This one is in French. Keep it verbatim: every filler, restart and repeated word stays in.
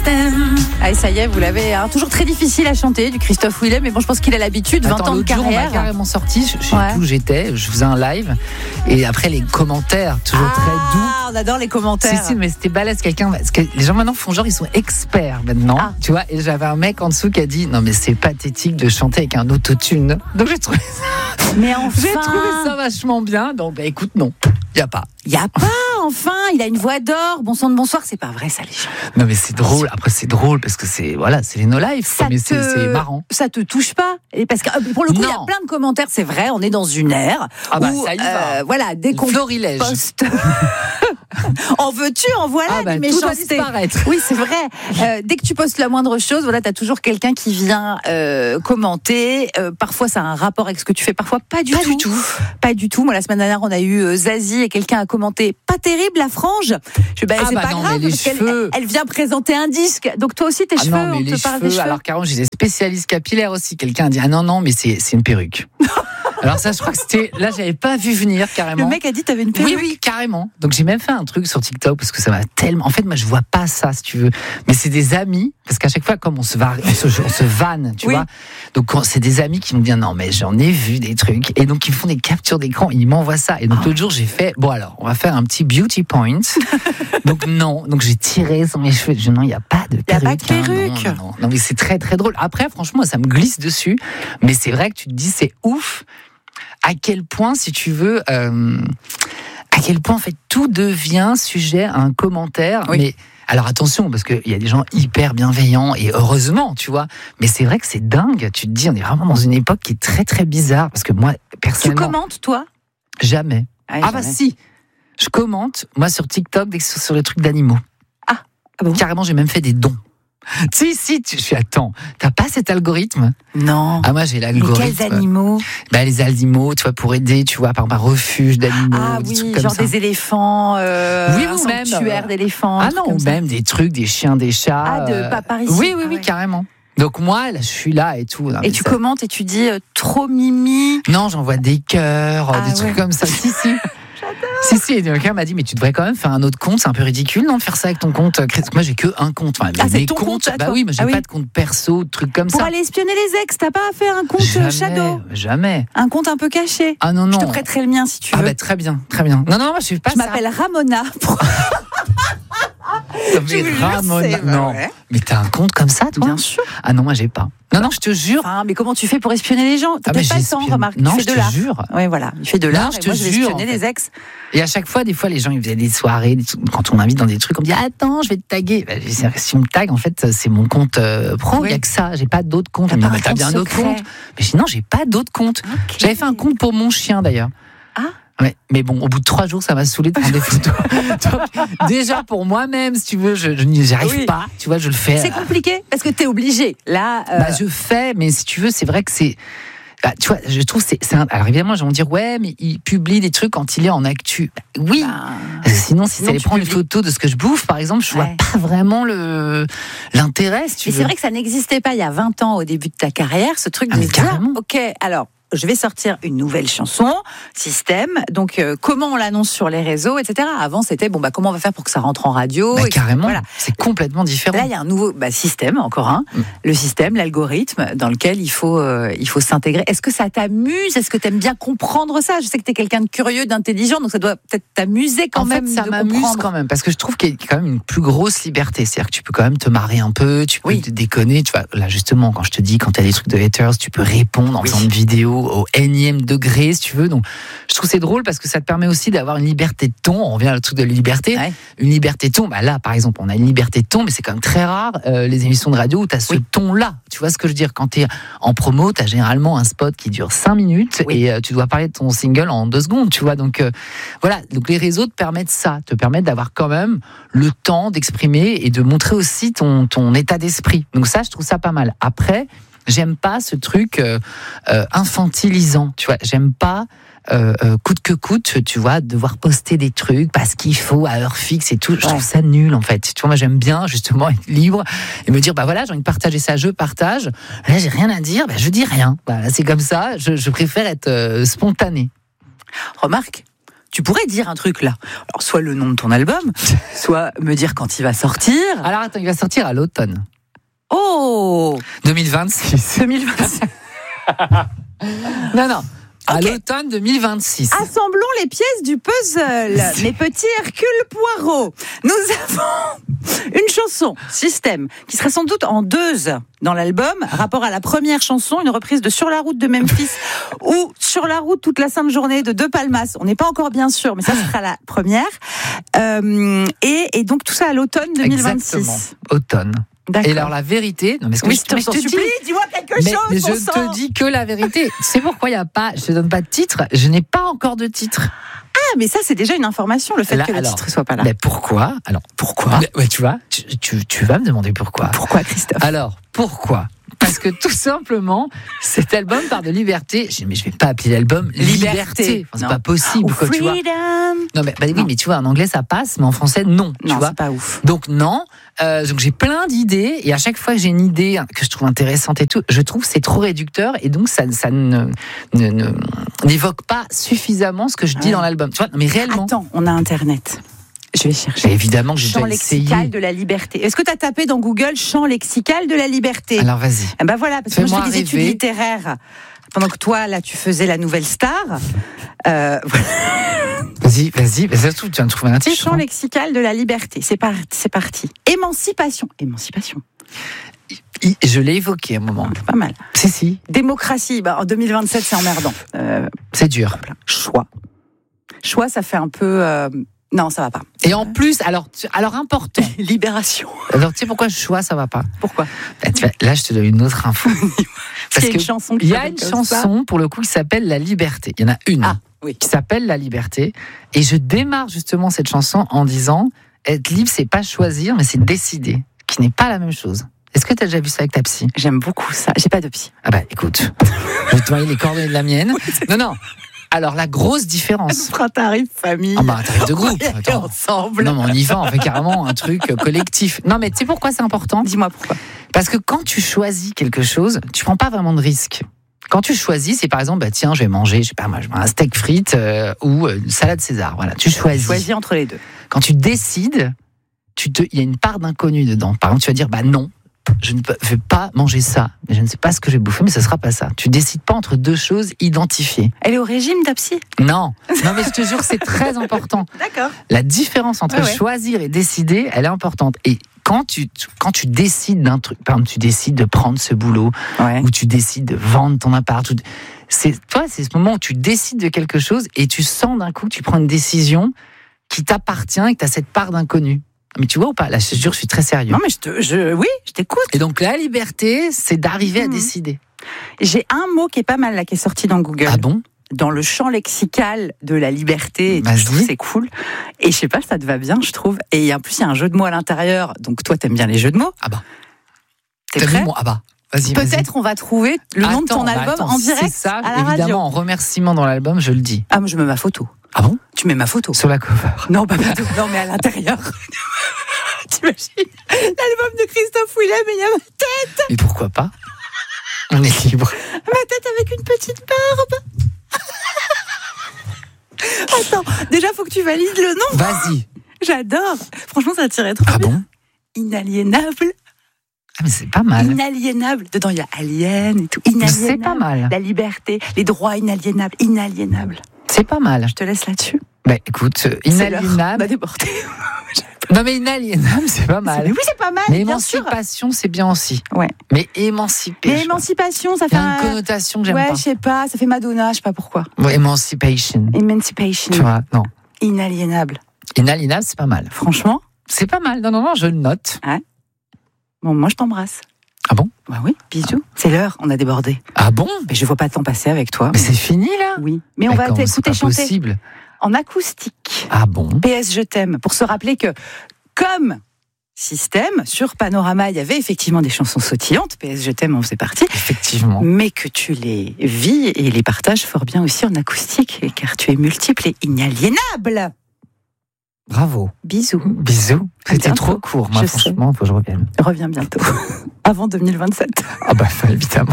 système. Allez, ça y est, vous l'avez. Hein, toujours très difficile à chanter du Christophe Willem, mais bon, je pense qu'il a l'habitude. vingt Attends, ans de l'autre jour, carrière. on m'a carrément sorti. Je sais Ouais. plus où j'étais. Je faisais un live et après les commentaires, toujours ah, très doux. On adore les commentaires. Si, si, mais c'était balèze quelqu'un. Parce que les gens maintenant font genre, ils sont experts maintenant. Ah. Tu vois, et j'avais un mec en dessous qui a dit non, mais c'est pathétique de chanter avec un autotune. Donc j'ai trouvé ça, Mais enfin, j'ai trouvé ça vachement bien. Donc bah écoute, non, il n'y a pas. il y a pas. Enfin, il a une voix d'or. Bon sang de bonsoir, c'est pas vrai ça, les gens. Non, mais c'est drôle. Après, c'est drôle parce que c'est voilà, c'est les no life. Ça Mais te- c'est, c'est marrant. Ça te touche pas. Et parce que euh, pour le coup, il y a Non. plein de commentaires. C'est vrai, on est dans une ère Ah bah, où ça y va. euh, voilà, dès qu'on Florilège. poste. En veux-tu, en voilà Ah bah, du tout doit méchanceté. disparaître. Oui, c'est vrai. Euh, dès que tu postes la moindre chose, voilà, t'as toujours quelqu'un qui vient euh, commenter. Euh, parfois, ça a un rapport avec ce que tu fais. Parfois, pas du Pas tout. du tout. Pas du tout. Moi, la semaine dernière, on a eu euh, Zazie et quelqu'un a commenté. Pas terrible la frange. Je dis, bah, Ah c'est bah pas non, grave mais les parce qu'elle cheveux. elle vient présenter un disque. Donc toi aussi, tes Ah cheveux, non, mais on les te parle cheveux, des cheveux. alors carrément, j'ai des spécialistes capillaires aussi. Quelqu'un a dit ah non non, mais c'est c'est une perruque. Alors ça, je crois que c'était là, j'avais pas vu venir carrément. Le mec a dit t'avais une perruque. Oui, oui, carrément. Donc j'ai même fait un truc sur TikTok parce que ça m'a tellement. En fait, moi, je vois pas ça, si tu veux. Mais c'est des amis, parce qu'à chaque fois, comme on se va, on se, on se vanne, tu Oui. vois. Donc quand- c'est des amis qui me disent non, mais j'en ai vu des trucs, et donc ils me font des captures d'écran, ils m'envoient ça. Et donc Oh. l'autre jour, j'ai fait bon alors, on va faire un petit beauty point. Donc non, donc j'ai tiré sur mes cheveux. Je dis, non, il y a pas de Y a perruque. pas de hein, perruque. non, non, non. Non, mais c'est très très drôle. Après, franchement, ça me glisse dessus. Mais c'est vrai que tu te dis c'est ouf. À quel point, si tu veux, euh, à quel point en fait tout devient sujet à un commentaire. Oui. Mais alors attention, parce qu'il y a des gens hyper bienveillants et heureusement, tu vois. Mais c'est vrai que c'est dingue. Tu te dis, on est vraiment dans une époque qui est très très bizarre. Parce que moi, Tu personnellement, commentes, toi jamais. Ah, Ah bah jamais. si, je commente moi sur TikTok dès que sur, sur les trucs d'animaux. Ah bon. Carrément, j'ai même fait des dons. Si si, tu, je suis attends. T'as pas cet algorithme? Non. Ah moi j'ai Mais l'algorithme. quels animaux Bah, les animaux, tu vois, pour aider, tu vois, par exemple, un refuge d'animaux, Ah des oui, trucs comme genre ça. des éléphants, euh, Oui, un ou même, sanctuaire euh, d'éléphants. Ah un truc non, comme ou ça. même des trucs, des chiens, des chats. Ah, de euh, pas par ici. Oui, oui, Ah oui, ouais. carrément. Donc moi, là, je suis là et tout. Non, mais Et tu ça- commentes et tu dis euh, trop mimi. Non, j'envoie des cœurs, Ah des ouais. trucs comme ça. Si, si. Si, si, et quelqu'un m'a dit, mais tu devrais quand même faire un autre compte, c'est un peu ridicule, non, de faire ça avec ton compte. Moi, j'ai que un compte. Enfin, Ah, c'est mes ton compte, à bah toi. oui, mais j'ai Ah oui. pas de compte perso, de trucs comme Pour ça. aller espionner les ex, t'as pas à faire un compte euh, Jamais, shadow, jamais. un compte un peu caché. Ah non, non. Je te prêterai le mien si tu Ah veux. bah très bien, très bien. Non, non, moi je fais pas Je ça. m'appelle Ramona. Non, mais Je vous jure, Ramona, c'est- non. ouais. Mais t'as un compte comme ça, toi? Bien sûr. Ah non, moi j'ai pas. Non, non, je te jure. Enfin, mais comment tu fais pour espionner les gens T'as Ah, mais peut-être pas le temps, j'espionne. remarque. Non, tu je fais de te l'art. jure. Oui, voilà. Il fait de Non, l'art. je et te moi, je vais jure, espionner en fait. les ex. Et à chaque fois, des fois, les gens ils faisaient des soirées, des trucs, quand on m'invite dans des trucs, on me dit attends, je vais te taguer. Bah, je dis, si tu me tagues, en fait, c'est mon compte euh, pro. Il Oui. y a que ça. J'ai pas d'autres comptes. T'as Elle me pas dit, un bah, t'as compte bien d'autres secret. comptes. Mais sinon, j'ai pas d'autres comptes. Ok. J'avais fait un compte pour mon chien d'ailleurs. Ah. Ouais, mais bon, au bout de trois jours, ça m'a saoulé de prendre des photos. Donc, déjà pour moi-même, si tu veux, je, je n'y arrive Oui. pas. Tu vois, je le fais. C'est compliqué parce que t'es obligé. Là, euh, Bah, je fais, mais si tu veux, c'est vrai que c'est. Bah, tu vois, je trouve que c'est, c'est un... Alors évidemment, j'ai envie de dire ouais, mais il publie des trucs quand il est en actu. Bah, oui. bah, Parce que sinon, si sinon, ça allait tu prendre une publies. photo de ce que je bouffe, par exemple, je Ouais. vois pas vraiment le l'intérêt. Si tu Mais veux. c'est vrai que ça n'existait pas il y a vingt ans au début de ta carrière, ce truc Ah, de mais se dire, carrément. ok, alors je vais sortir une nouvelle chanson, système, donc euh, comment on l'annonce sur les réseaux, et cetera. Avant c'était, bon, bah comment on va faire pour que ça rentre en radio Bah, et- carrément, Voilà. c'est complètement différent. Là, il y a un nouveau bah, système, encore un, Mm. le système, l'algorithme, dans lequel il faut, euh, il faut s'intégrer. Est-ce que ça t'amuse? Est-ce que tu aimes bien comprendre ça? Je sais que tu es quelqu'un de curieux, d'intelligent, donc ça doit peut-être t'amuser quand en même fait, ça de m'amuse comprendre. quand même, parce que je trouve qu'il y a quand même une plus grosse liberté. C'est-à-dire que tu peux quand même te marrer un peu, tu peux Oui. te déconner. Tu vois, là, justement, quand je te dis, quand tu as des trucs de haters, tu peux répondre en Oui. faisant une vidéo au énième degré, si tu veux. Donc, je trouve que c'est drôle parce que ça te permet aussi d'avoir une liberté de ton. On revient au truc de la liberté. Ouais. Une liberté de ton. Bah là, par exemple, on a une liberté de ton, mais c'est quand même très rare, euh, les émissions de radio où tu as ce Oui. ton-là. Tu vois ce que je veux dire? Quand tu es en promo, tu as généralement un spot qui dure cinq minutes Oui. et euh, tu dois parler de ton single en deux secondes, tu vois. Donc, euh, voilà. Donc, les réseaux te permettent ça, te permettent d'avoir quand même le temps d'exprimer et de montrer aussi ton, ton état d'esprit. Donc, ça, je trouve ça pas mal. Après, j'aime pas ce truc euh, euh, infantilisant, tu vois. J'aime pas euh, euh, coûte que coûte, tu vois, devoir poster des trucs parce qu'il faut à heure fixe et tout. Je trouve Ouais. ça nul, en fait. Tu vois, moi, j'aime bien justement être libre et me dire, bah voilà, j'ai envie de partager ça, je partage. Là, j'ai rien à dire, bah je dis rien. Voilà, c'est comme ça. Je, je préfère être euh, spontané. Remarque, tu pourrais dire un truc là. Alors, soit le nom de ton album, soit me dire quand il va sortir. Alors attends, il va sortir à l'automne. Oh deux mille vingt-six. deux mille vingt-six. Non, non. À Ok. l'automne deux mille vingt-six. Assemblons les pièces du puzzle. Mes petits Hercule Poirot. Nous avons une chanson, Système, qui sera sans doute en deux dans l'album. Rapport à la première chanson, une reprise de Sur la route de Memphis ou Sur la route toute la sainte journée de De Palmas. On n'est pas encore bien sûr, mais ça sera la première. Euh, et, et donc tout ça à l'automne deux mille vingt-six. Exactement. Automne. D'accord. Et alors la vérité, non mais ce que Oui, je, je te, mais je te dis, supplie, dis-moi quelque mais, chose. mais bon je sang. te dis que la vérité. C'est pourquoi il y a pas, je te donne pas de titre. Je n'ai pas encore de titre. Ah, mais ça c'est déjà une information, le fait Là, que le alors, titre soit pas là. Mais pourquoi? Alors Pourquoi mais- ouais, tu vois, tu, tu, tu vas me demander pourquoi. Pourquoi, Christophe? Alors pourquoi? Parce que tout simplement, cet album part de liberté. Je, mais je vais pas appeler l'album Liberté. Liberté. Enfin, c'est Non. pas possible, Ou quoi, tu vois. Freedom. Non, mais bah, oui, Non. mais tu vois, en anglais ça passe, mais en français non. Tu Non, vois. c'est pas ouf. Donc non. Euh, donc j'ai plein d'idées et à chaque fois que j'ai une idée que je trouve intéressante et tout, je trouve que c'est trop réducteur et donc ça, ça ne, ne, ne- n'évoque pas suffisamment ce que je dis Ouais. dans l'album. Tu vois, non, mais réellement. Attends, on a Internet. Je vais chercher. Et évidemment que j'ai Champ déjà essayé. lexical de la liberté. Est-ce que tu as tapé dans Google champ lexical de la liberté? Alors vas-y. Eh ben voilà, parce que moi je Fais-moi fais des études rêver. littéraires. Pendant que toi, là, tu faisais la nouvelle star. Euh, voilà. Vas-y, vas-y. Mais ça se trouve, tu viens de trouver un titre. Champ hein. lexical de la liberté. C'est par- c'est parti. Émancipation. Émancipation. I- Je l'ai évoqué à un moment. C'est pas mal. Si, si. Démocratie. Bah, en deux mille vingt-sept, c'est emmerdant. Euh, C'est dur. choix. Choix, ça fait un peu. euh, Non, ça va pas. Et en plus, alors, tu- alors important. Libération. Alors, tu sais pourquoi je choisis, ça va pas. Pourquoi? Bah, tu vois, là, je te donne une autre info. Parce qu'il y a que une chanson qui il y a s'appelle une comme ça. chanson, pour le coup, qui s'appelle La Liberté. Il y en a une. Ah, oui. Qui s'appelle La Liberté. Et je démarre justement cette chanson en disant être libre, c'est pas choisir, mais c'est décider. Qui n'est pas la même chose. Est-ce que tu as déjà vu ça avec ta psy? J'aime beaucoup ça. J'ai pas de psy. Ah bah écoute, je vais te envoyer les coordonnées de la mienne. Non, non. Alors la grosse différence. Un tarif famille. Ah bah un tarif de groupe. On y est Attends. ensemble. Non mais on y va, on fait carrément un truc collectif. Non mais tu sais pourquoi c'est important? Dis-moi pourquoi. Parce que quand tu choisis quelque chose, tu prends pas vraiment de risque. Quand tu choisis, c'est par exemple, bah tiens, je vais manger, je sais pas moi, je vais un steak frites euh, ou euh, une salade César. Voilà, tu choisis. Choisis entre les deux. Quand tu décides, tu te, il y a une part d'inconnu dedans. Par exemple, tu vas dire, bah non, je ne peux- vais pas manger ça. Mais je ne sais pas ce que je vais bouffer, mais ce sera pas ça. Tu décides pas entre deux choses identifiées. Elle est au régime, ta psy? Non, non, mais je te jure, c'est très important. D'accord. La différence entre Ouais, ouais. choisir et décider, elle est importante. Et quand tu, quand tu décides d'un truc, par exemple, tu décides de prendre ce boulot, Ouais. ou tu décides de vendre ton appart, ou- c'est, toi, c'est ce moment où tu décides de quelque chose et tu sens d'un coup que tu prends une décision qui t'appartient et que tu as cette part d'inconnu. Mais tu vois ou pas? Là, je te jure, je suis très sérieux. Non, mais je te, je, oui, je t'écoute. Et donc, la liberté, c'est d'arriver à Mhm. décider. J'ai un mot qui est pas mal là, qui est sorti dans Google. Ah bon? Dans le champ lexical de la liberté. Et tout, Vas-y. je trouve que c'est cool. Et je sais pas, ça te va bien, je trouve. Et en plus, il y a un jeu de mots à l'intérieur. Donc, toi, t'aimes bien les jeux de mots. Ah bah. T'es T'as vu prêt? mon- Ah bah. Vas-y, vas-y. Peut-être on va trouver le nom de ton Attends, bah album attends, en si direct c'est ça, à la évidemment, radio. en remerciement dans l'album, je le dis. Ah, moi, je mets ma photo. Ah bon? Tu mets ma photo. Sur la cover. Non, pas partout. Non, mais à l'intérieur. T'imagines? L'album de Christophe Willem et il y a ma, Mais pourquoi pas? On est libre. ma tête avec une petite barbe. Attends, déjà, faut que tu valides le nom. Vas-y. J'adore. Franchement, ça tirait trop Ah bien. bon? Inaliénable. Ah mais c'est pas mal. Inaliénable. Dedans, il y a alien et tout. Inaliénable. C'est pas mal. La liberté, les droits inaliénables. Inaliénable. C'est pas mal. Je te laisse là-dessus. Bah écoute, euh, C'est l'heure. On inaliénable. a débordé. Non mais inaliénable, c'est pas mal. Mais oui, c'est pas mal. Mais bien sûr. émancipation, c'est bien aussi. Ouais. Mais émanciper. Mais je sais pas. émancipation, ça Il y fait a une un... connotation que j'aime Ouais, pas. je sais pas, ça fait Madonna, je sais pas pourquoi. Ouais, Emancipation. Emancipation. Tu vois, non. Inaliénable. Inaliénable, c'est pas mal. Franchement, C'est pas mal. Non, non, non, je le note. bon, moi je t'embrasse. Ah bon? Bah oui, bisous. C'est l'heure, on a débordé. Ah bon? Mais je vois pas le temps passer avec toi. Mais c'est fini là? Oui. Mais on Mais va comment, c'est t'écouter pas chanter possible. en acoustique. Ah bon? P S Je t'aime. Pour se rappeler que, comme Système, sur Panorama, il y avait effectivement des chansons sautillantes. P S Je t'aime en faisait partie. Effectivement. Mais que tu les vis et les partages fort bien aussi en acoustique, car tu es multiple et inaliénable. Bravo. Bisous. Bisous. À C'était bientôt. trop court. Moi, Je franchement, faut que je revienne. Reviens bientôt. Avant deux mille vingt-sept. Ah bah, évidemment.